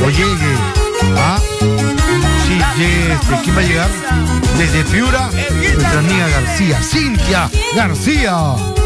o llegue a... Sí, ¿quién va a llegar? Desde Piura, nuestra amiga García, Cintia García.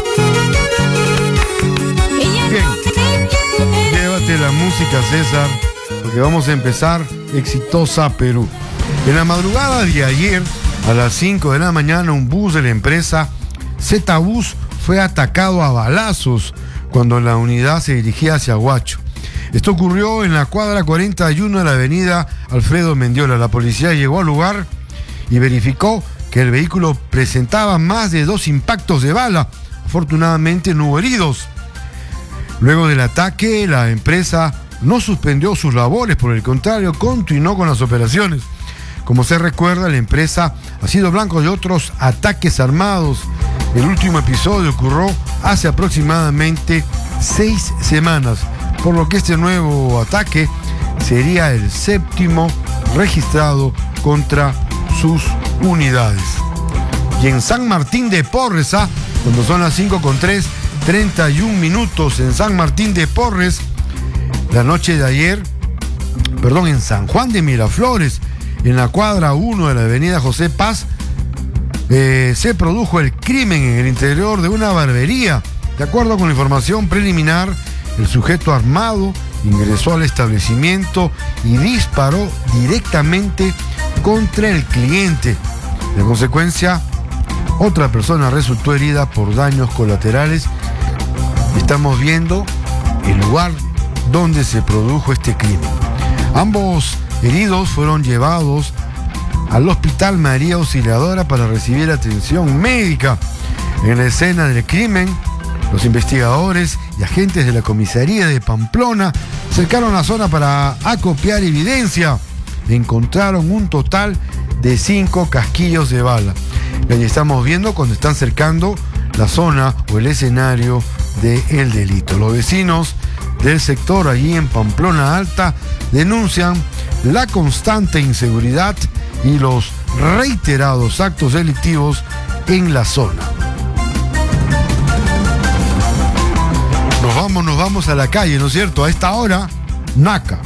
Bien, llévate la música, César, porque vamos a empezar Exitosa Perú. En la madrugada de ayer, a las 5 de la mañana, un bus de la empresa Z-Bus fue atacado a balazos cuando la unidad se dirigía hacia Huacho. Esto ocurrió en la cuadra 41 de la avenida Alfredo Mendiola. La policía llegó al lugar y verificó que el vehículo presentaba más de 2 impactos de bala. Afortunadamente no hubo heridos. Luego del ataque, la empresa no suspendió sus labores, por el contrario, continuó con las operaciones. Como se recuerda, la empresa ha sido blanco de otros ataques armados. El último episodio ocurrió hace aproximadamente 6 semanas, por lo que este nuevo ataque sería el 7º registrado contra sus unidades. Y en San Martín de Porres, cuando son las 5:31 en San Martín de Porres, la noche de ayer, en San Juan de Miraflores, en la cuadra 1 de la avenida José Paz, se produjo el crimen en el interior de una barbería. De acuerdo con la información preliminar, el sujeto armado ingresó al establecimiento y disparó directamente contra el cliente. De consecuencia, otra persona resultó herida por daños colaterales. Estamos viendo el lugar donde se produjo este crimen. Ambos heridos fueron llevados al Hospital María Auxiliadora para recibir atención médica. En la escena del crimen, los investigadores y agentes de la comisaría de Pamplona cercaron la zona para acopiar evidencia. Encontraron un total de 5 casquillos de bala. Y ahí estamos viendo cuando están cercando la zona o el escenario del delito. Los vecinos del sector allí en Pamplona Alta denuncian la constante inseguridad y los reiterados actos delictivos en la zona. Nos vamos a la calle, ¿no es cierto? A esta hora, Naca.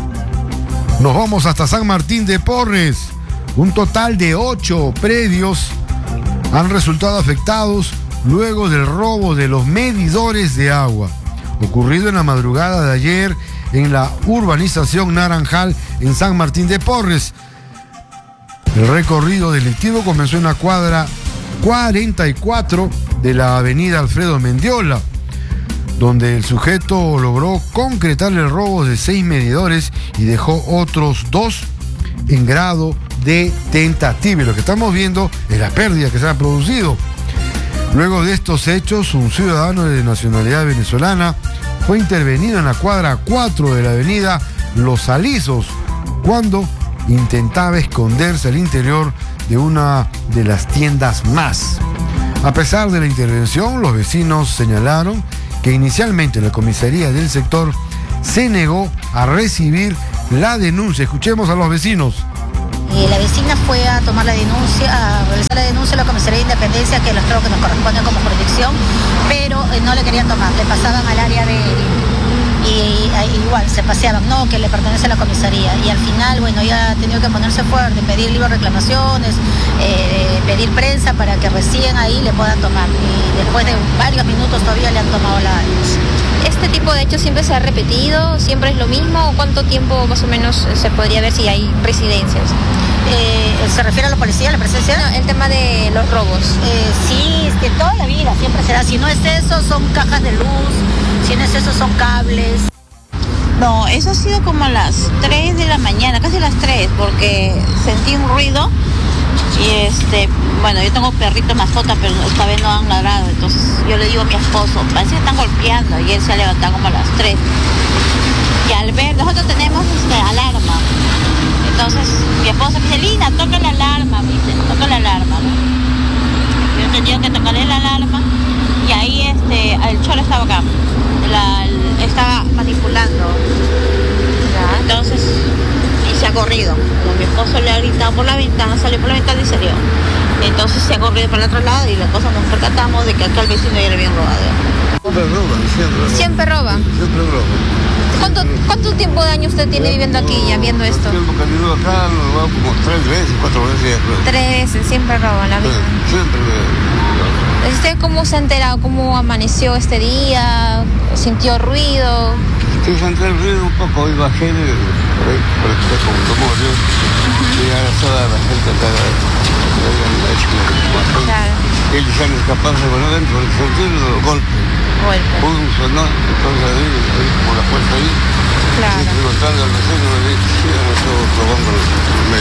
Nos vamos hasta San Martín de Porres. Un total de 8 predios han resultado afectados luego del robo de los medidores de agua, ocurrido en la madrugada de ayer en la urbanización Naranjal en San Martín de Porres. El recorrido delictivo comenzó en la cuadra 44 de la avenida Alfredo Mendiola, donde el sujeto logró concretar el robo de 6 medidores y dejó otros 2 en grado de tentativa. Y lo que estamos viendo es la pérdida que se ha producido. Luego de estos hechos, un ciudadano de nacionalidad venezolana fue intervenido en la cuadra 4 de la avenida Los Alisos cuando intentaba esconderse al interior de una de las tiendas más. A pesar de la intervención, los vecinos señalaron que inicialmente la comisaría del sector se negó a recibir la denuncia. Escuchemos a los vecinos. La vecina fue a tomar la denuncia, a realizar la denuncia a la comisaría de Independencia, que creo que nos corresponde como jurisdicción, pero no le querían tomar, le pasaban al área de... Y igual se paseaban, no, que le pertenece a la comisaría. Y al final, bueno, ya ha tenido que ponerse fuerte, pedir libros de reclamaciones, pedir prensa para que recién ahí le puedan tomar. Y después de varios minutos todavía le han tomado la denuncia. ¿Este tipo de hechos siempre se ha repetido? ¿Siempre es lo mismo? ¿O cuánto tiempo más o menos se podría ver si hay residencias? ¿Se refiere a la policía, a la presencia? No, el tema de los robos. Sí, toda la vida siempre será. Si no es eso, son cajas de luz. Si no es eso, son cables. No, eso ha sido como a las 3 de la mañana, casi a las 3, porque sentí un ruido y bueno, yo tengo perrito mascota, pero esta vez no han ladrado, entonces yo le digo a mi esposo, parece que están golpeando, y él se ha levantado como a las 3. Y al ver, nosotros tenemos alarma, entonces mi esposo me dice, Lina, toca la alarma, me dice, toca la alarma, ¿no? Yo tenía que tocarle la alarma, y ahí el cholo estaba acá, estaba manipulando, entonces, y se ha corrido. Como mi esposo le ha gritado por la ventana, salió por la ventana y salió. Entonces se ha corrido para el otro lado y la cosa nos percatamos de que acá al vecino ya le habían robado. Siempre roba. Siempre roba. ¿Cuánto tiempo de año usted tiene viviendo aquí ya viendo esto? El tiempo que vivo acá lo robo como 3 veces, 4 veces. 3 veces, siempre roban la misma. Siempre. ¿Usted cómo se ha enterado? ¿Cómo amaneció este día? ¿Sintió ruido? Sí, senté el ruido un poco, hoy bajé por ahí, como tomó Dios. Y ahora toda la gente acá, Claro. ellos se han escapado de bueno dentro, sentir el golpe. Pum, sonó, entonces ahí, como la puerta ahí. Claro. Y preguntarle al vecino, le dije, sí, me estoy robando me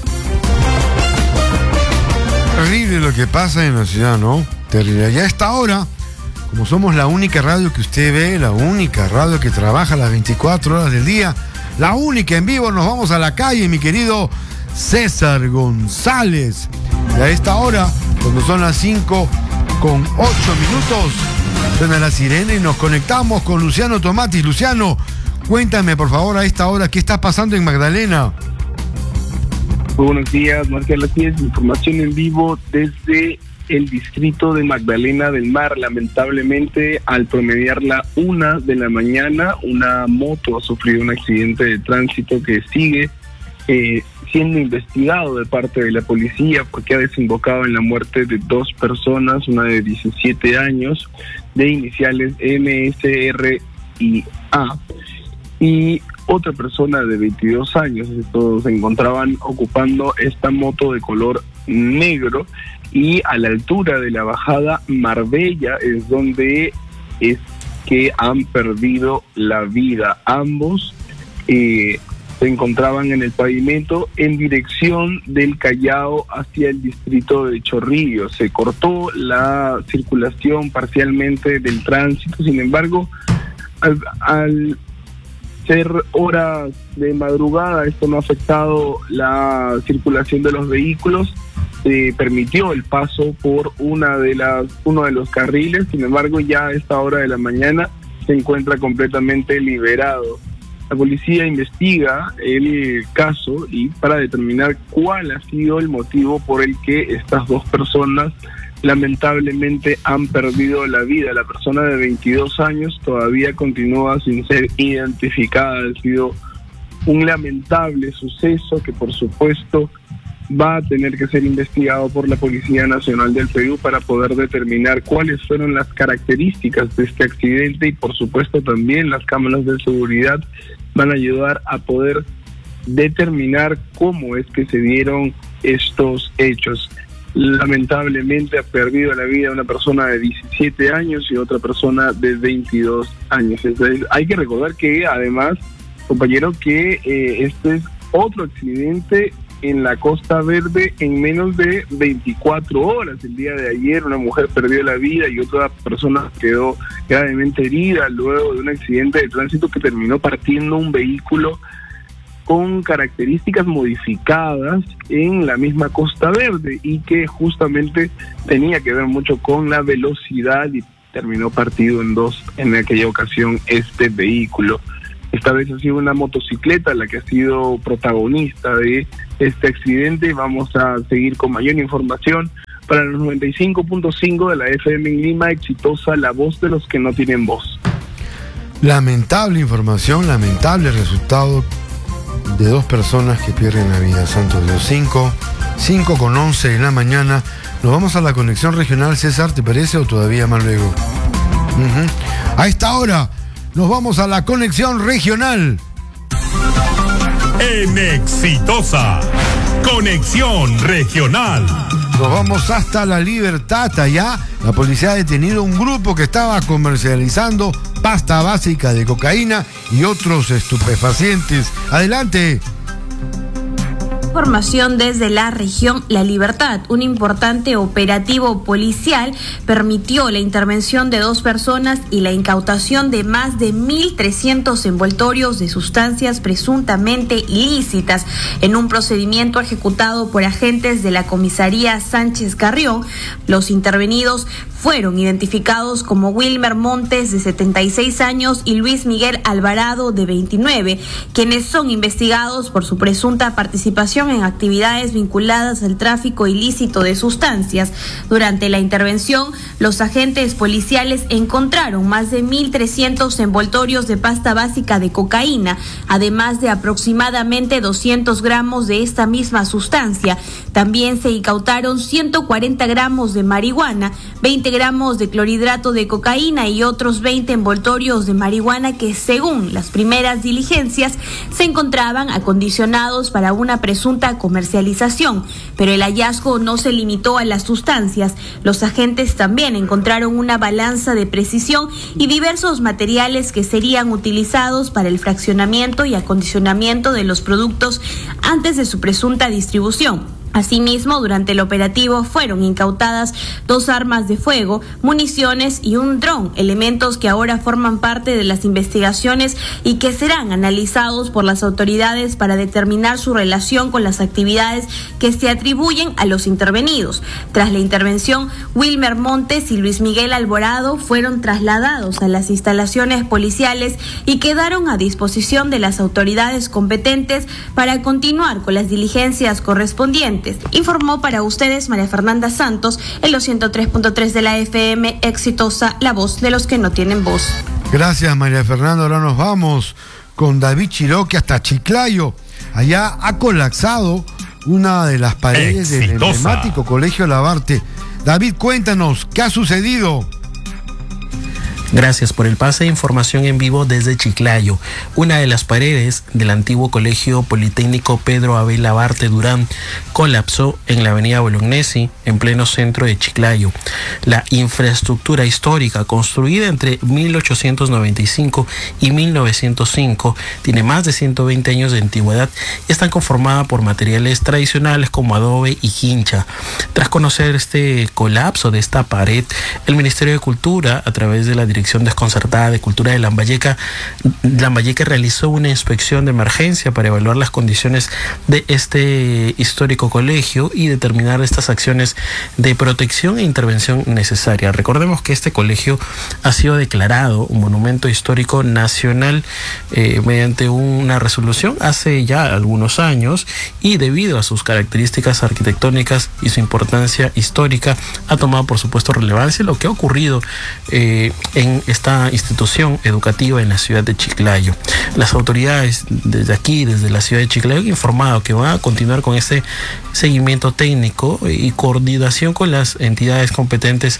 ayuda. Terrible lo que pasa en la ciudad, ¿no? Terrible. Ya a esta hora, como somos la única radio que usted ve, la única radio que trabaja las 24 horas del día, la única en vivo, nos vamos a la calle, mi querido César González. Y a esta hora, cuando son las 5:08, suena la sirena y nos conectamos con Luciano Tomatis. Luciano, cuéntame por favor a esta hora qué está pasando en Magdalena. Muy buenos días, Marcela. Aquí es información en vivo desde el distrito de Magdalena del Mar. Lamentablemente, al promediar la 1 de la mañana, una moto ha sufrido un accidente de tránsito que sigue siendo investigado de parte de la policía porque ha desembocado en la muerte de 2 personas, una de 17 años, de iniciales MSR y A, y otra persona de 22 años. Estos se encontraban ocupando esta moto de color negro y a la altura de la bajada Marbella es donde es que han perdido la vida. Ambos se encontraban en el pavimento en dirección del Callao hacia el distrito de Chorrillos. Se cortó la circulación parcialmente del tránsito, sin embargo, al ser horas de madrugada, esto no ha afectado la circulación de los vehículos. Permitió el paso por uno de los carriles, sin embargo, ya a esta hora de la mañana se encuentra completamente liberado. La policía investiga el caso y para determinar cuál ha sido el motivo por el que estas 2 personas lamentablemente han perdido la vida. La persona de 22 años todavía continúa sin ser identificada. Ha sido un lamentable suceso que por supuesto va a tener que ser investigado por la Policía Nacional del Perú para poder determinar cuáles fueron las características de este accidente y por supuesto también las cámaras de seguridad van a ayudar a poder determinar cómo es que se dieron estos hechos. Lamentablemente ha perdido la vida una persona de 17 años y otra persona de 22 años. Entonces, hay que recordar que además, compañero, que este es otro accidente en la Costa Verde en menos de 24 horas. El día de ayer una mujer perdió la vida y otra persona quedó gravemente herida luego de un accidente de tránsito que terminó partiendo un vehículo con características modificadas en la misma Costa Verde y que justamente tenía que ver mucho con la velocidad y terminó partido en 2 en aquella ocasión este vehículo. Esta vez ha sido una motocicleta la que ha sido protagonista de este accidente. Vamos a seguir con mayor información. Para los 95.5 de la FM en Lima, exitosa la voz de los que no tienen voz. Lamentable información, lamentable resultado de 2 personas que pierden la vida. Santo Dios, 5:11 de la mañana. Nos vamos a la conexión regional, César, ¿te parece o todavía más luego? A esta hora nos vamos a la conexión regional. En Exitosa, conexión regional. Nos vamos hasta La Libertad. Allá la policía ha detenido un grupo que estaba comercializando pasta básica de cocaína y otros estupefacientes. Adelante. Información desde la región La Libertad. Un importante operativo policial permitió la intervención de 2 personas y la incautación de más de 1.300 envoltorios de sustancias presuntamente ilícitas en un procedimiento ejecutado por agentes de la comisaría Sánchez Carrión. Los intervenidos fueron identificados como Wilmer Montes, de 76 años, y Luis Miguel Alvarado, de 29, quienes son investigados por su presunta participación en actividades vinculadas al tráfico ilícito de sustancias. Durante la intervención, los agentes policiales encontraron más de 1.300 envoltorios de pasta básica de cocaína, además de aproximadamente 200 gramos de esta misma sustancia. También se incautaron 140 gramos de marihuana, 20 gramos de clorhidrato de cocaína y otros 20 envoltorios de marihuana que, según las primeras diligencias, se encontraban acondicionados para una presunta comercialización. Pero el hallazgo no se limitó a las sustancias. Los agentes también encontraron una balanza de precisión y diversos materiales que serían utilizados para el fraccionamiento y acondicionamiento de los productos antes de su presunta distribución. Asimismo, durante el operativo fueron incautadas 2 armas de fuego, municiones y un dron, elementos que ahora forman parte de las investigaciones y que serán analizados por las autoridades para determinar su relación con las actividades que se atribuyen a los intervenidos. Tras la intervención, Wilmer Montes y Luis Miguel Alvarado fueron trasladados a las instalaciones policiales y quedaron a disposición de las autoridades competentes para continuar con las diligencias correspondientes. Informó para ustedes María Fernanda Santos en los 103.3 de la FM Exitosa, la voz de los que no tienen voz. Gracias, María Fernanda. Ahora nos vamos con David Chiroque hasta Chiclayo. Allá ha colapsado una de las paredes del emblemático Colegio Labarte. David, cuéntanos, ¿qué ha sucedido? Gracias por el pase de información en vivo desde Chiclayo. Una de las paredes del antiguo Colegio Politécnico Pedro Abel Labarte Durán colapsó en la avenida Bolognesi, en pleno centro de Chiclayo. La infraestructura histórica, construida entre 1895 y 1905, tiene más de 120 años de antigüedad y está conformada por materiales tradicionales como adobe y quincha. Tras conocer este colapso de esta pared, el Ministerio de Cultura, a través de la Dirección Desconcertada de Cultura de Lambayeque realizó una inspección de emergencia para evaluar las condiciones de este histórico colegio y determinar estas acciones de protección e intervención necesaria. Recordemos que este colegio ha sido declarado un monumento histórico nacional mediante una resolución hace ya algunos años, y debido a sus características arquitectónicas y su importancia histórica ha tomado por supuesto relevancia lo que ha ocurrido en esta institución educativa en la ciudad de Chiclayo. Las autoridades desde aquí, desde la ciudad de Chiclayo, han informado que van a continuar con este seguimiento técnico y coordinación con las entidades competentes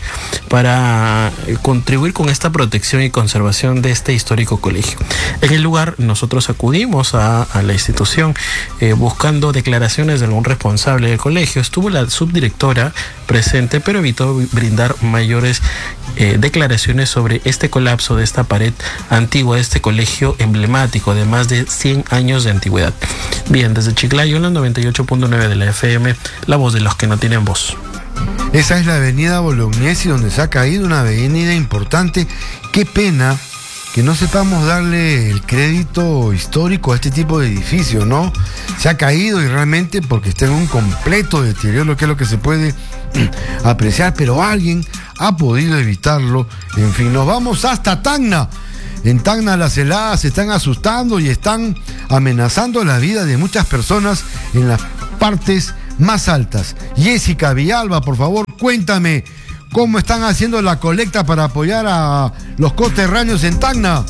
para contribuir con esta protección y conservación de este histórico colegio. En el lugar nosotros acudimos a la institución buscando declaraciones de algún responsable del colegio. Estuvo la subdirectora presente, pero evitó brindar mayores declaraciones sobre este colapso de esta pared antigua de este colegio emblemático de más de 100 años de antigüedad. Bien, desde Chiclayo, en la 98.9 de la FM, la voz de los que no tienen voz. Esa es la avenida Bolognesi, donde se ha caído una avenida importante. Qué pena que no sepamos darle el crédito histórico a este tipo de edificios, ¿no? Se ha caído y realmente porque está en un completo deterioro, que es lo que se puede apreciar, pero alguien ha podido evitarlo. En fin, nos vamos hasta Tacna. En Tacna las heladas se están asustando y están amenazando la vida de muchas personas en las partes más altas. Jessica Villalba, por favor, cuéntame cómo están haciendo la colecta para apoyar a los coterráneos en Tacna.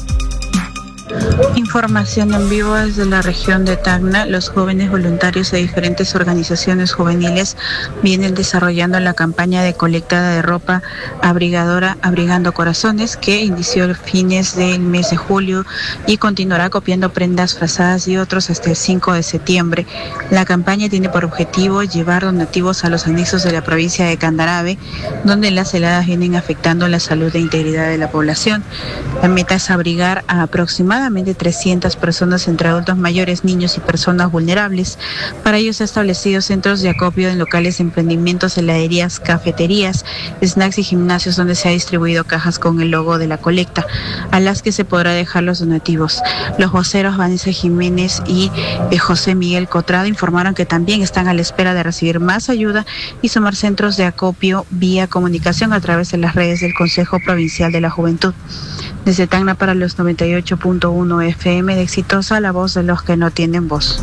Información en vivo desde la región de Tacna. Los jóvenes voluntarios de diferentes organizaciones juveniles vienen desarrollando la campaña de colecta de ropa abrigadora Abrigando Corazones, que inició a fines del mes de julio y continuará copiando prendas, frazadas y otros hasta el 5 de septiembre. La campaña tiene por objetivo llevar donativos a los anexos de la provincia de Candarave, donde las heladas vienen afectando la salud e integridad de la población. La meta es abrigar a aproximadamente aproximadamente 300 personas entre adultos mayores, niños y personas vulnerables. Para ello se han establecido centros de acopio en locales, emprendimientos, heladerías, cafeterías, snacks y gimnasios donde se ha distribuido cajas con el logo de la colecta, a las que se podrá dejar los donativos. Los voceros Vanessa Jiménez y José Miguel Cotrado informaron que también están a la espera de recibir más ayuda y sumar centros de acopio vía comunicación a través de las redes del Consejo Provincial de la Juventud. Desde Tacna para los 98.1 FM de Exitosa, la voz de los que no tienen voz.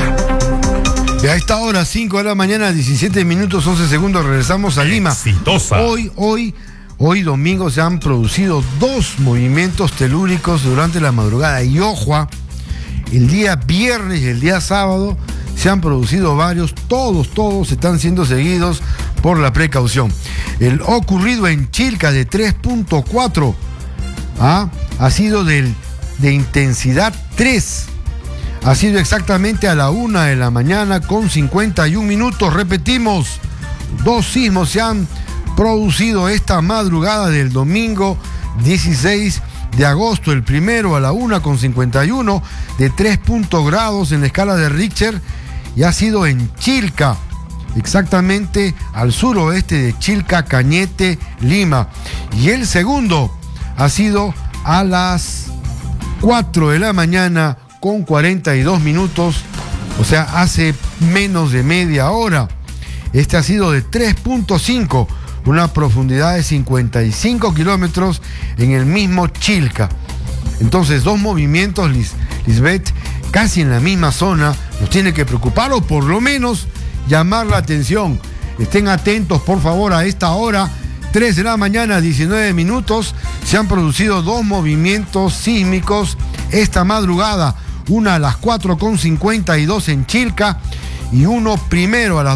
Y a esta hora, 5 de la mañana, 17 minutos, 11 segundos, regresamos a Lima. Exitosa. Hoy domingo se han producido 2 movimientos telúricos durante la madrugada. Y ojo, el día viernes y el día sábado se han producido varios, todos están siendo seguidos por la precaución. El ocurrido en Chilca de 3.4 ha sido de intensidad 3. Ha sido exactamente a la 1 de la mañana con 51 minutos. Repetimos, 2 sismos se han producido esta madrugada del domingo 16 de agosto. El primero a la 1:51 de 3 grados en la escala de Richter y ha sido en Chilca, exactamente al suroeste de Chilca, Cañete, Lima. Y el segundo ha sido a las 4 de la mañana con 42 minutos, o sea, hace menos de media hora. Este ha sido de 3.5, una profundidad de 55 kilómetros en el mismo Chilca. Entonces, 2 movimientos, Lisbeth, casi en la misma zona, nos tiene que preocupar o por lo menos llamar la atención. Estén atentos, por favor, a esta hora, 3 de la mañana, 19 minutos, se han producido 2 movimientos sísmicos esta madrugada, una a las 4:52 en Chilca y uno primero a las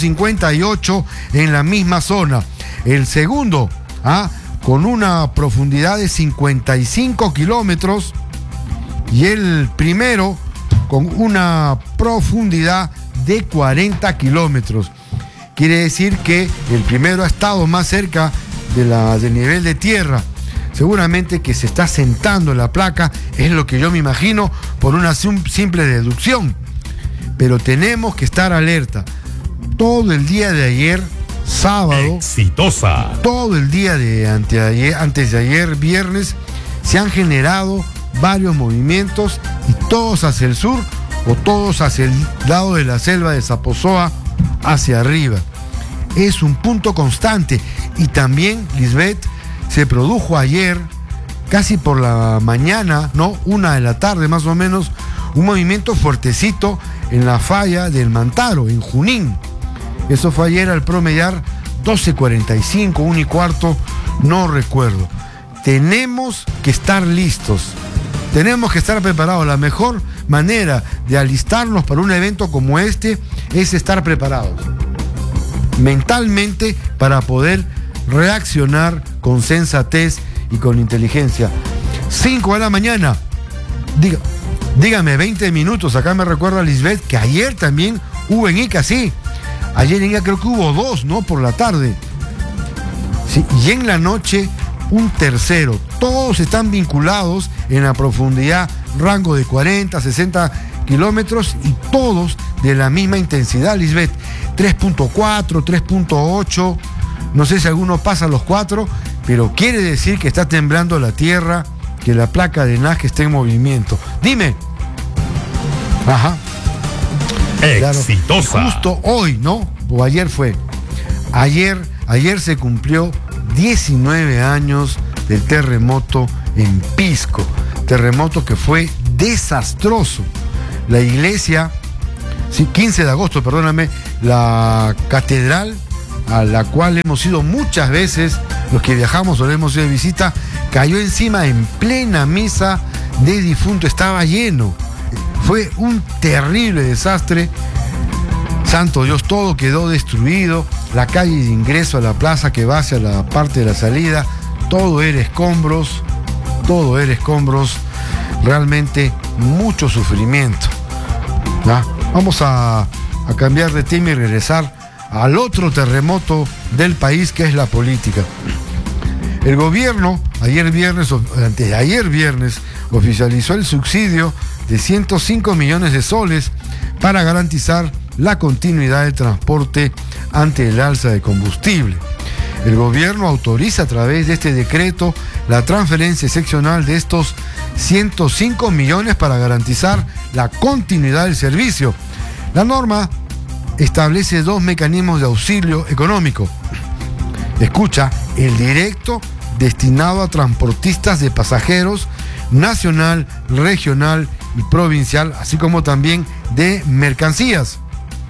12:58 en la misma zona. El segundo, con una profundidad de 55 kilómetros y el primero con una profundidad de 40 kilómetros. Quiere decir que el primero ha estado más cerca del nivel de tierra. Seguramente que se está sentando la placa, es lo que yo me imagino por una simple deducción. Pero tenemos que estar alerta. Todo el día de ayer, sábado, Exitosa. todo el día de antes de ayer, viernes, se han generado varios movimientos y todos hacia el sur o todos hacia el lado de la selva de Zaposoa, hacia arriba. Es un punto constante. Y también, Lisbeth, se produjo ayer, casi por la mañana, 1 de la tarde más o menos, un movimiento fuertecito en la falla del Mantaro, en Junín. Eso fue ayer al promediar 12:45, 1:15, no recuerdo. Tenemos que estar listos, tenemos que estar preparados. La mejor manera de alistarnos para un evento como este es estar preparados mentalmente para poder reaccionar con sensatez y con inteligencia. 5 de la mañana, dígame, 20 minutos. Acá me recuerda Lisbeth que ayer también hubo en Ica, sí. Ayer en Ica creo que hubo 2, por la tarde. Sí, y en la noche un tercero. Todos están vinculados en la profundidad, rango de 40, 60 kilómetros y todos de la misma intensidad, Lisbeth. 3.4, 3.8. No sé si alguno pasa los 4, pero quiere decir que está temblando la tierra, que la placa de Nazca está en movimiento. Dime. Exitosa. Claro, justo hoy, o ayer fue. Ayer se cumplió 19 años del terremoto en Pisco. Terremoto que fue desastroso. La iglesia, 15 de agosto, perdóname, la catedral a la cual hemos ido muchas veces, los que viajamos o hemos ido de visita, cayó encima en plena misa de difunto, estaba lleno. Fue un terrible desastre. Santo Dios, todo quedó destruido. La calle de ingreso a la plaza que va hacia la parte de la salida, todo era escombros. Realmente mucho sufrimiento. Vamos a cambiar de tema y regresar al otro terremoto del país, que es la política. El gobierno ayer viernes oficializó el subsidio de 105 millones de soles para garantizar la continuidad del transporte ante el alza de combustible. El gobierno autoriza a través de este decreto la transferencia excepcional de estos 105 millones para garantizar la continuidad del servicio. La norma establece 2 mecanismos de auxilio económico. Escucha, el directo destinado a transportistas de pasajeros nacional, regional y provincial, así como también de mercancías.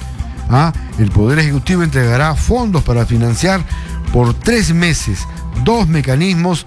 El Poder Ejecutivo entregará fondos para financiar por 3 meses 2 mecanismos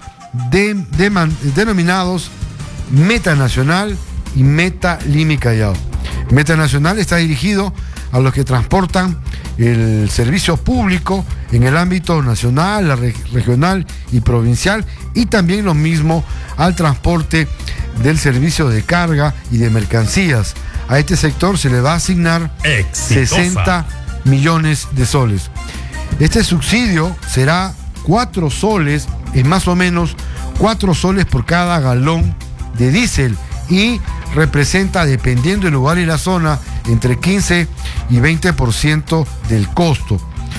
denominados Meta Nacional y Meta Lima y Callao. Meta Nacional está dirigido a los que transportan el servicio público en el ámbito nacional, regional y provincial, y también lo mismo al transporte del servicio de carga y de mercancías. A este sector se le va a asignar 60 millones de soles. Este subsidio será 4 soles, es más o menos 4 soles por cada galón de diésel, y representa, dependiendo del lugar y la zona, entre 15 y 20% del costo.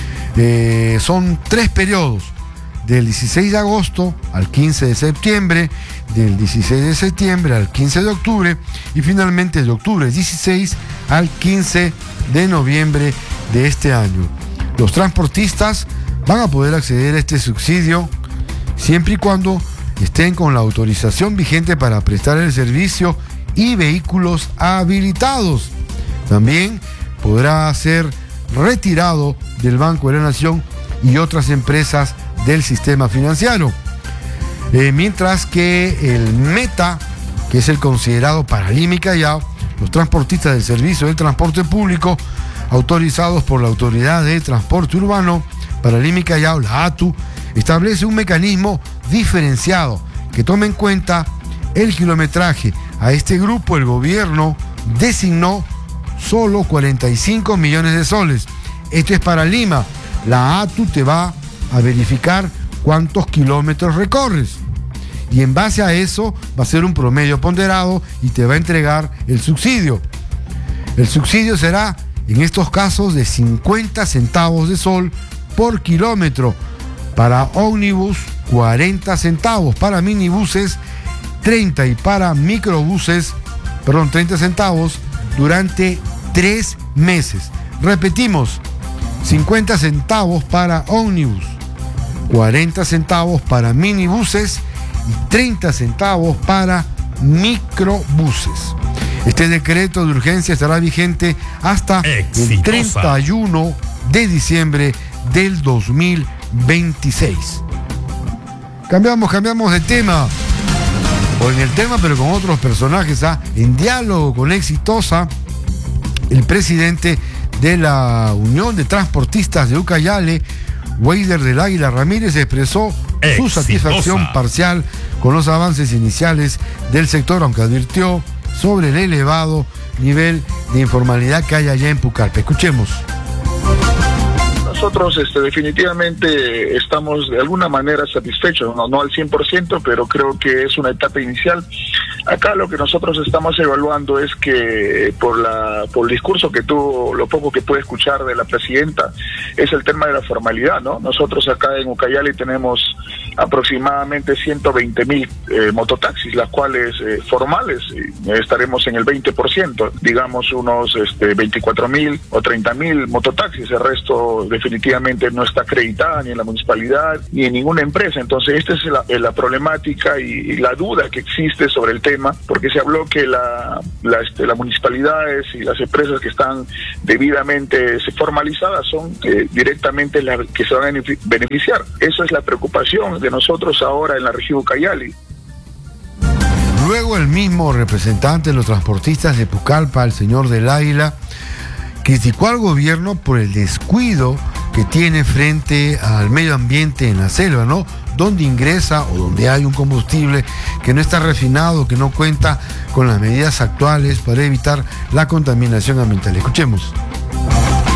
Son 3 periodos, del 16 de agosto al 15 de septiembre, del 16 de septiembre al 15 de octubre y finalmente de octubre 16 al 15 de noviembre de este año. Los transportistas van a poder acceder a este subsidio siempre y cuando estén con la autorización vigente para prestar el servicio y vehículos habilitados. También podrá ser retirado del Banco de la Nación y otras empresas del sistema financiero. Mientras que el Meta, que es el considerado para Lima y Callao, los transportistas del Servicio del Transporte Público autorizados por la Autoridad de Transporte Urbano para Lima y Callao, la ATU, establece un mecanismo diferenciado que tome en cuenta el kilometraje. A este grupo el gobierno designó solo 45 millones de soles. Esto es para Lima. La ATU te va a verificar cuántos kilómetros recorres y en base a eso va a ser un promedio ponderado y te va a entregar el subsidio. El subsidio será en estos casos de 50 centavos de sol por kilómetro. Para ómnibus 40 centavos, para minibuses 30 y para microbuses 30 centavos durante 3 meses. Repetimos, 50 centavos para ómnibus, 40 centavos para minibuses y 30 centavos para microbuses. Este decreto de urgencia estará vigente hasta el 31 de diciembre del 2026. Cambiamos de tema, o en el tema pero con otros personajes. En diálogo con Exitosa, el presidente de la Unión de Transportistas de Ucayali, Weider del Águila Ramírez, expresó su satisfacción parcial con los avances iniciales del sector, aunque advirtió sobre el elevado nivel de informalidad que hay allá en Pucallpa. Escuchemos. Nosotros definitivamente estamos de alguna manera satisfechos, no al 100%, pero creo que es una etapa inicial. Acá lo que nosotros estamos evaluando es que por el discurso que tuvo, lo poco que pude escuchar de la presidenta, es el tema de la formalidad, ¿no? Nosotros acá en Ucayali tenemos aproximadamente 120.000 mototaxis, las cuales formales estaremos en el 20%, digamos unos 24.000 o 30.000 mototaxis. El resto definitivamente no está acreditada ni en la municipalidad ni en ninguna empresa. Entonces esta es la problemática y la duda que existe sobre el tema, porque se habló que las municipalidades y las empresas que están debidamente formalizadas son directamente las que se van a beneficiar. Esa es la preocupación de nosotros ahora en la región Ucayali. Luego el mismo representante de los transportistas de Pucallpa, el señor del Águila, criticó al gobierno por el descuido que tiene frente al medio ambiente en la selva, ¿no? Donde ingresa o donde hay un combustible que no está refinado, que no cuenta con las medidas actuales para evitar la contaminación ambiental. Escuchemos.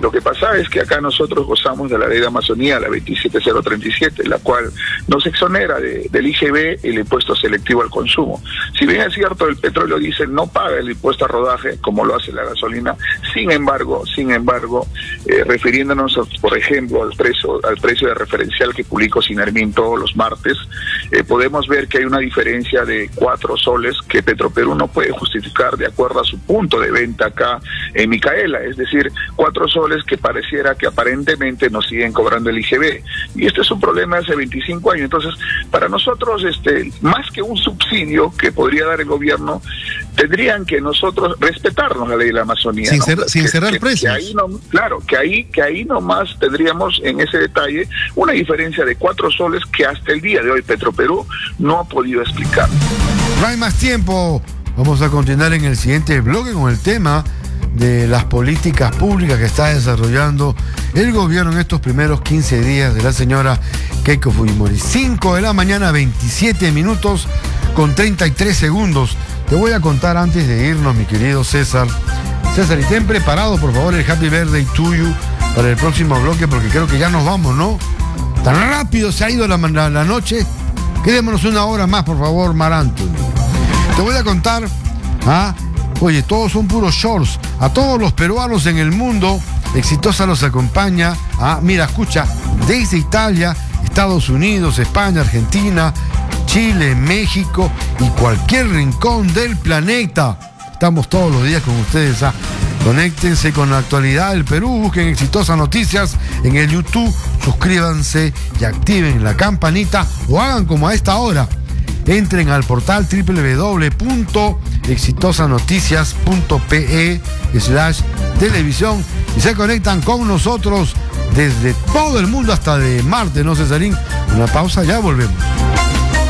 Lo que pasa es que acá nosotros gozamos de la ley de Amazonía, la 27037, la cual nos exonera del IGB el impuesto selectivo al consumo. Si bien es cierto, el petróleo diésel no paga el impuesto a rodaje como lo hace la gasolina, sin embargo, refiriéndonos, por ejemplo, al precio de referencial que publico Sinermin todos los martes, podemos ver que hay una diferencia de 4 soles que Petroperú no puede justificar de acuerdo a su punto de venta acá en Micaela, es decir, 4 soles que pareciera que aparentemente nos siguen cobrando el IGB, y este es un problema de hace 25 años. Entonces, para nosotros, más que un subsidio que podría dar el gobierno, tendrían que nosotros respetarnos la ley de la Amazonía, sin cerrar precios. Que ahí nomás tendríamos en ese detalle una diferencia de 4 soles que hasta el día de hoy Petroperú no ha podido explicar. No hay más tiempo. Vamos a continuar en el siguiente bloque con el tema de las políticas públicas que está desarrollando el gobierno en estos primeros 15 días de la señora Keiko Fujimori. 5 de la mañana, 27 minutos con 33 segundos. Te voy a contar antes de irnos, mi querido César. César, y ten preparado, por favor, el Happy Birthday to you para el próximo bloque, porque creo que ya nos vamos, ¿no? Tan rápido se ha ido la noche. Quedémonos una hora más, por favor, Mar Anthony. Te voy a contar, oye, todos son puros shorts. A todos los peruanos en el mundo, Exitosa los acompaña. Mira, escucha, desde Italia, Estados Unidos, España, Argentina, Chile, México y cualquier rincón del planeta. Estamos todos los días con ustedes. Conéctense con la actualidad del Perú, busquen Exitosa Noticias en el YouTube, suscríbanse y activen la campanita, o hagan como a esta hora. Entren al portal www.exitosanoticias.pe/televisión y se conectan con nosotros desde todo el mundo hasta de Marte, ¿no, Cesarín? Una pausa, ya volvemos.